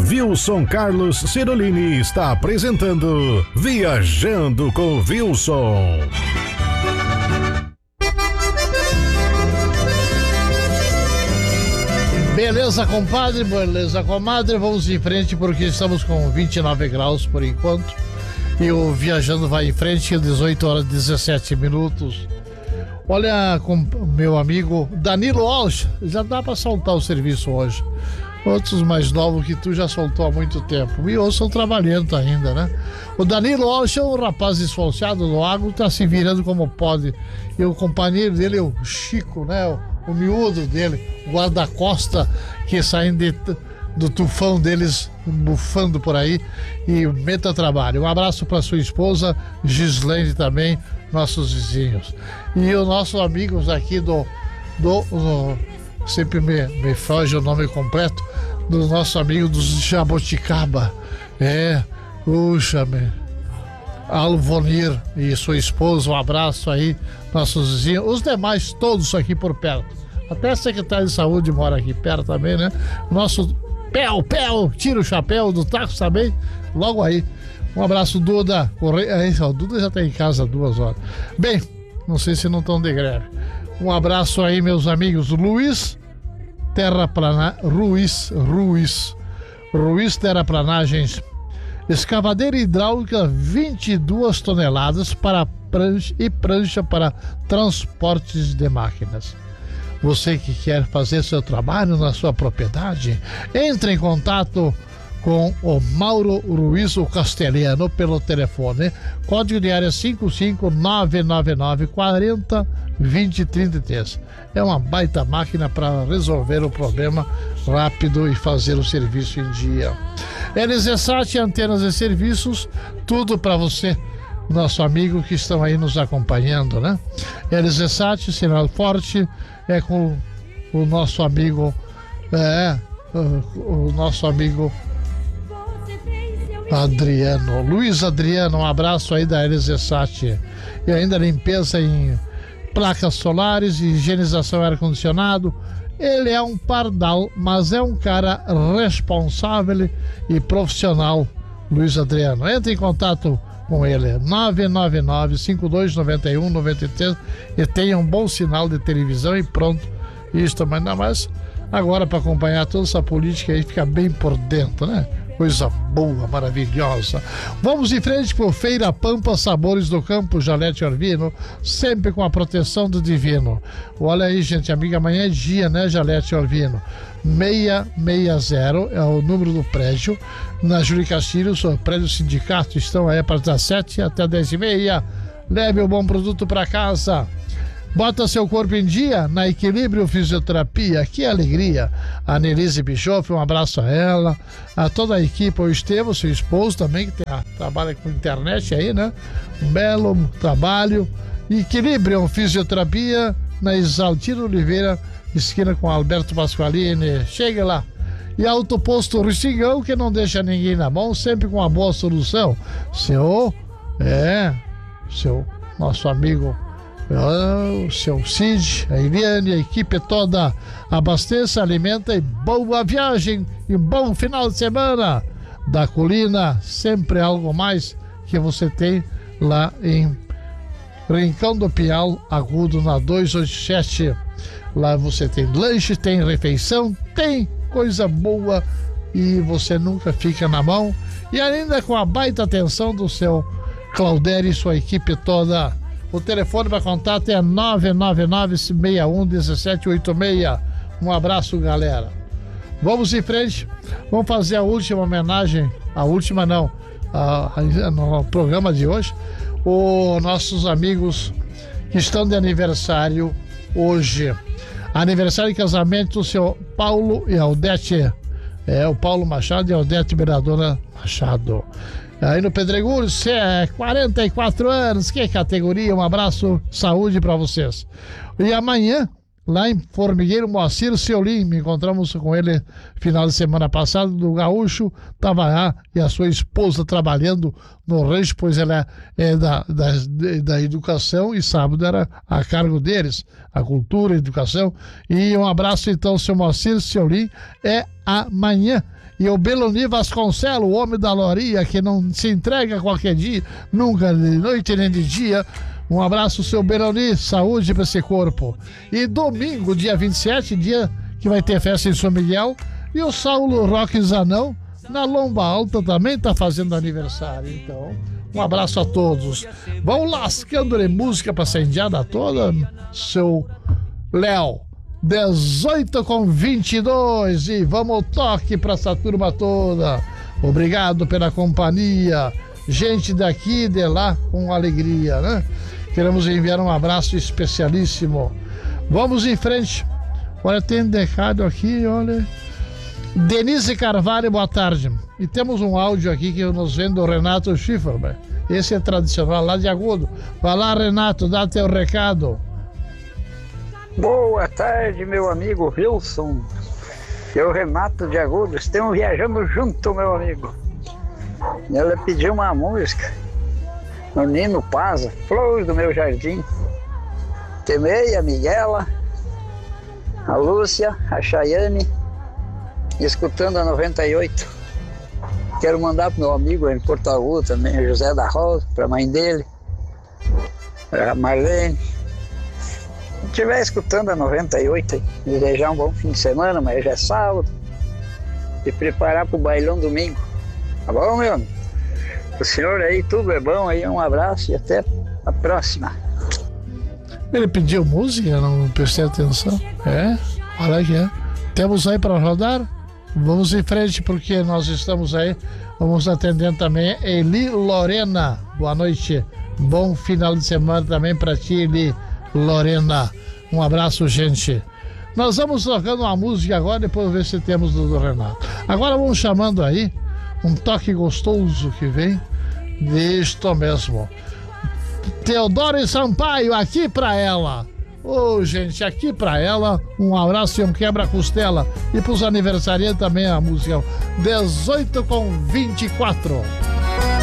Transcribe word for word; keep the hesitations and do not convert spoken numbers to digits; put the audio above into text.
Wilson Carlos Cirolini está apresentando Viajando com Wilson. Beleza, compadre, beleza, comadre, vamos em frente porque estamos com vinte e nove graus por enquanto e o Viajando vai em frente, dezoito horas e dezessete minutos. Olha, com meu amigo Danilo Walsh, já dá pra soltar o serviço hoje. Outros mais novos que tu já soltou há muito tempo. E eu sou trabalhando ainda, né? O Danilo Walsh é um rapaz esforçado do agro, tá se virando como pode. E o companheiro dele, o Chico, né? O, o miúdo dele, o guarda-costa, que saem de, do tufão deles, bufando por aí. E meta trabalho. Um abraço para sua esposa, Gislaine também, nossos vizinhos. E os nossos amigos aqui do... do, do sempre me, me foge o nome completo, do nosso amigo dos Jaboticaba. É, puxa, me... Alvonir e sua esposa, um abraço aí, nossos vizinhos, os demais todos aqui por perto. Até a secretária de saúde mora aqui perto também, né? Nosso Pel, Pel, tira o chapéu do taco também, logo aí. Um abraço, Duda. Corre... É, o Duda já tá em casa há duas horas. Bem, não sei se não estão de greve. Um abraço aí, meus amigos. Luiz Terraplana... Ruiz, Ruiz. Ruiz Terraplanagens. Escavadeira hidráulica, vinte e duas toneladas para prancha e prancha para transportes de máquinas. Você que quer fazer seu trabalho na sua propriedade, entre em contato com o Mauro Ruiz, o castelhano, pelo telefone, código de área cinco cinco nove nove nove quatro zero dois zero três três. É uma baita máquina para resolver o problema rápido e fazer o serviço em dia. L Z Sat, antenas e serviços, tudo para você, nosso amigo que estão aí nos acompanhando, né? L Z Sat, sinal forte, é com o nosso amigo, é, o nosso amigo Adriano, Luiz Adriano, um abraço aí da L Z Sat. E ainda limpeza em placas solares, higienização ar-condicionado. Ele é um pardal, mas é um cara responsável e profissional, Luiz Adriano. Entre em contato com ele, nove nove nove, cinco dois nove um, nove três, e tenha um bom sinal de televisão e pronto. Isso, mas ainda mais agora para acompanhar toda essa política aí, fica bem por dentro, né? Coisa boa, maravilhosa. Vamos em frente por Feira Pampa, Sabores do Campo, Jalete Orvino, sempre com a proteção do divino. Olha aí, gente, amiga, amanhã é dia, né, Jalete Orvino? seiscentos e sessenta é o número do prédio, na Júlio Castilhos, o prédio sindicato, estão aí a partir das sete até dez e meia. Leve o bom produto para casa. Bota seu corpo em dia na Equilíbrio Fisioterapia, que alegria. A Nelise Bischoff, um abraço a ela, a toda a equipe, o Estevam, seu esposo também, que tem, ah, trabalha com internet aí, né? Um belo trabalho. Equilíbrio Fisioterapia, na Isaltino Oliveira, esquina com Alberto Pasqualini. Chega lá. E Autoposto Rustigão, que não deixa ninguém na mão, sempre com uma boa solução. Seu, é, seu, nosso amigo, o seu Cid, a Eliane, a equipe toda, abasteça, alimenta e boa viagem e bom final de semana. Da Colina, sempre algo mais que você tem lá em Rincão do Piau, Agudo, na duzentos e oitenta e sete. Lá você tem lanche, tem refeição, tem coisa boa e você nunca fica na mão. E ainda com a baita atenção do seu Claudério e sua equipe toda. O telefone para contato é nove nove nove, seis um, um sete oito seis. Um abraço, galera. Vamos em frente. Vamos fazer a última homenagem. A última não. A, a, no programa de hoje. Os nossos amigos que estão de aniversário hoje. Aniversário de casamento do seu Paulo e Aldete. É, o Paulo Machado e a Aldete Miradona Machado. Aí no Pedregulho, você é quarenta e quatro anos, que categoria, um abraço, saúde para vocês. E amanhã, lá em Formigueiro, Moacir Seolim. Me encontramos com ele final de semana passado do Gaúcho. Estava lá e a sua esposa trabalhando no rancho, pois ela é da, da, da educação e sábado era a cargo deles, a cultura, a educação. E um abraço então, seu Moacir Seolim. É amanhã. E o Beloni Vasconcelo, o homem da Loria, que não se entrega a qualquer dia, nunca de noite nem de dia. Um abraço, seu Beloni, saúde para esse corpo. E domingo, dia vinte e sete, dia que vai ter festa em São Miguel, e o Saulo Roque Zanão, na Lomba Alta, também está fazendo aniversário. Então, um abraço a todos. Vão lascando de música para essa indiada toda, seu Léo. dezoito com vinte e dois, e vamos ao toque para essa turma toda. Obrigado pela companhia, gente daqui e de lá com alegria, né? Queremos enviar um abraço especialíssimo. Vamos em frente. Olha, tem um recado aqui, olha. Denise Carvalho, boa tarde. E temos um áudio aqui que nos vem do Renato Schifferberg. Esse é tradicional lá de Agudo. Vai lá, Renato, dá teu recado. Boa tarde, meu amigo Wilson. Eu, Renato de Agudo, estamos viajando junto, meu amigo. Ela pediu uma música no Nino Paza, Flores do Meu Jardim. Temei, a Miguela, a Lúcia, a Chayane, escutando a noventa e oito. Quero mandar pro meu amigo em Porto Agudo também, José da Rosa, pra mãe dele, a Marlene. Se estiver escutando a noventa e oito, desejar um bom fim de semana, mas já é sábado, e preparar pro bailão domingo. Tá bom, meu amigo? O senhor aí, tudo é bom aí, um abraço e até a próxima. Ele pediu música, não prestei atenção. É, olha que é. Temos aí para rodar? Vamos em frente, porque nós estamos aí. Vamos atendendo também Eli Lorena. Boa noite, bom final de semana também para ti, Eli Lorena. Um abraço, gente. Nós vamos tocando uma música agora, depois ver se temos do, do Renato. Agora vamos chamando aí um toque gostoso que vem disto mesmo. Teodoro Sampaio, aqui pra ela. Ô, oh, gente, aqui pra ela, um abraço e um quebra-costela. E pros aniversariantes também a música dezoito com vinte e quatro.